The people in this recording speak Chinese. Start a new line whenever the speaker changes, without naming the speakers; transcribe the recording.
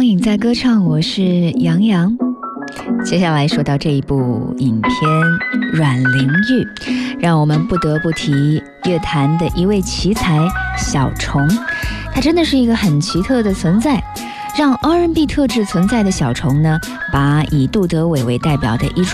光影在歌唱，我是杨洋。接下来说到这一部影片《阮玲玉》，让我们不得不提乐坛的一位奇才小虫。他真的是一个很奇特的存在，让 R&B 特质存在的小虫呢，把以杜德伟为代表的一